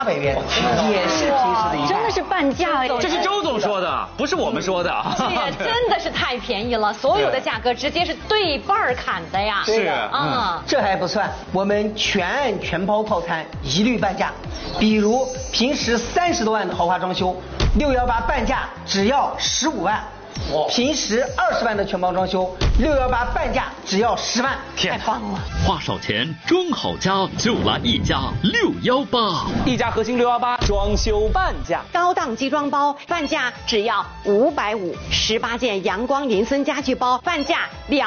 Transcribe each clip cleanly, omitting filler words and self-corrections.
800元，也是平时的1半。 真的是半价， 这是周总说的，不是我们说的。 这也真的是太便宜了，所有的价格直接是对半砍的呀。 是啊， 这还不算，我们全案全包套餐一律半价。比如平时30多万的豪华装修，618半价只要15万。平时20万的全包装修，618半价只要10万， 太棒了！ 花少钱装好家，就来一家618， 一家核心618装修半价， 高档集装包半价只要550，18件阳光林森家具包半价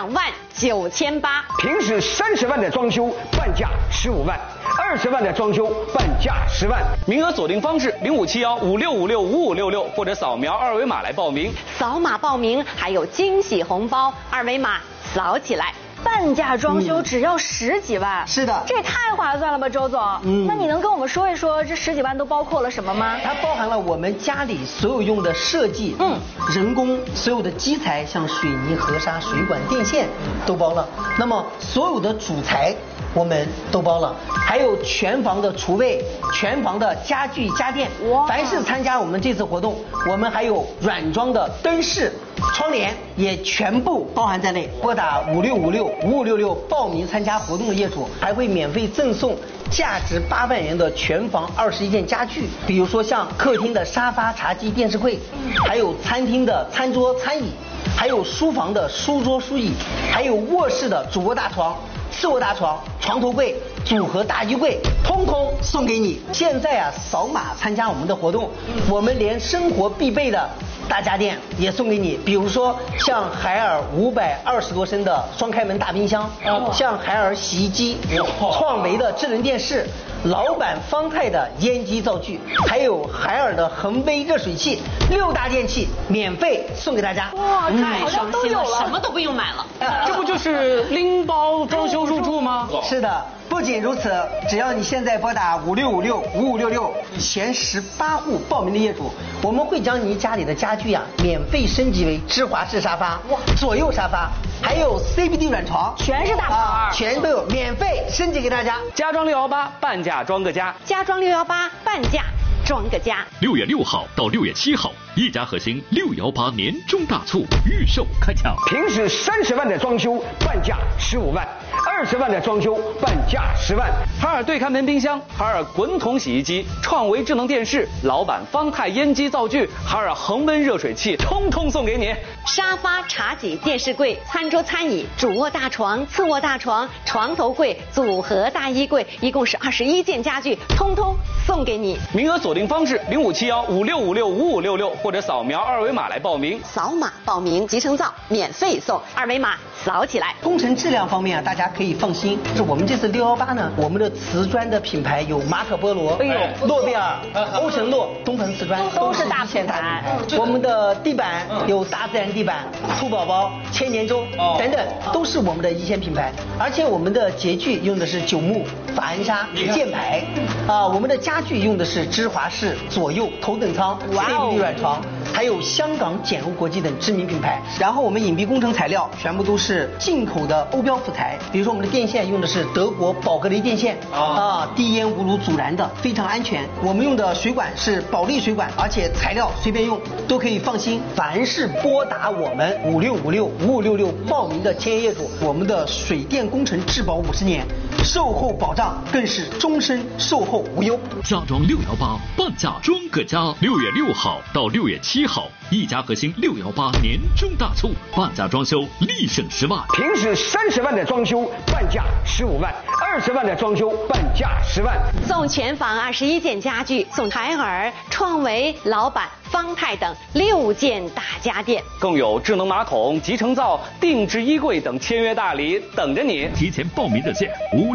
29800， 平时30万的装修半价15万，20万的装修半价10万。 名额锁定方式057156565566，或者扫描2维码来报名。 扫码报名还有惊喜红包，2维码扫起来。 半价装修只要10几万， 是的， 这也太划算了吧，周总。那你能跟我们说一说这10几万都包括了什么吗？ 它包含了我们家里所有用的设计，人工所有的基材，像水泥、河沙、水管、电线都包了。那么所有的主材我们都包了，还有全房的厨卫、全房的家具家电。凡是参加我们这次活动，我们还有软装的灯饰、窗帘也全部包含在内。拨打56565566报名参加活动的业主，还会免费赠送价值8万元的全房21件家具，比如说像客厅的沙发、茶几、电视柜，还有餐厅的餐桌、餐椅，还有书房的书桌、书椅，还有卧室的主卧大床、次卧大床、床头柜、组合大衣柜，通通送给你。现在啊，扫码参加我们的活动，我们连生活必备的大家电也送给你，比如说像海尔520多升的双开门大冰箱，像海尔洗衣机，创维的智能电视，老板方太的烟机灶具，还有海尔的恒威热水器，6大电器免费送给大家。 哇， 太爽心了，什么都不用买了。 这不就是拎包装修入住吗？ 是的。不仅如此，只要你现在拨打56565566前18户报名的业主，我们会将你家里的家具免费升级为芝华士沙发、左右沙发，还有 CBD 软床， 全是大牌， 全都有免费升级给大家。 家装618半价装个家， 家装618半价装个家。 6月6号到6月7号，一家核心618年终大促预售开抢， 平时30万的装修半价15万，20万的装修半价10万。 海尔对开门冰箱、海尔滚筒洗衣机、创维智能电视、老板方太烟机灶具、海尔恒温热水器，通通送给你。 沙发、茶几、电视柜、餐桌、餐椅、主卧大床、次卧大床、床头柜、组合大衣柜，一共是21件家具，通通送给你。 名额锁定方式057156565566，或者扫描2维码来报名。 扫码报名，集成灶免费送，2维码扫起来。 工程质量方面大家可以放心，是我们这次618呢，我们的瓷砖的品牌有马可波罗、诺贝尔、欧诚诺、东鹏瓷砖， 都是大品牌。 我们的地板有大自然地板、兔宝宝、千年舟等等，都是我们的1线品牌。而且我们的洁具用的是9木、法恩纱、箭牌，我们的家具用的是芝华士、左右、头等舱、CBD 软床，还有香港简如国际等知名品牌。然后我们隐蔽工程材料全部都是进口的欧标辅材，比如说我们的电线用的是德国宝格雷电线，低烟无炉阻燃的，非常安全。我们用的水管是保利水管，而且材料随便用都可以放心。凡是拨打我们56565566报名的签约业主，我们的水电工程质保50年，售后保障更是终身售后无忧。 家装618半价装个家，6月6号到6月7号，一家核心618年终大促，半价装修立省10万， 平时30万的装修半价15万，20万的装修半价10万。 送全房21件家具，送海尔、创维、老板、方太等6件大家电， 更有智能马桶、集成灶、定制衣柜等签约大礼等着你。 提前报名热线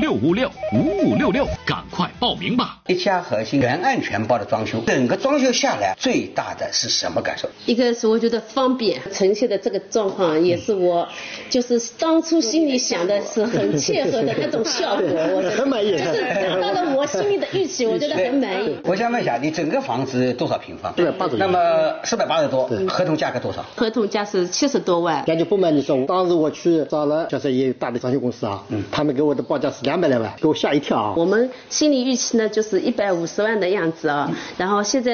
56565566，赶快报名吧！ 一家核心全案全包的装修，整个装修下来最大的是什么感受？ 一个是我觉得方便，呈现的这个状况也是我就是当初心里想的是很切合的那种效果，我很满意，就是达到了我心里的预期，我觉得很满意。 我想问一下，你整个房子多少平方？ 280。 那么480多，合同价格多少？ 合同价是70多万。 那就不瞒你说，当时我去找了就是一个大的装修公司啊，他们给我的报价是200来万，给我吓一跳啊。 我们心理预期呢就是150万的样子啊，然后现在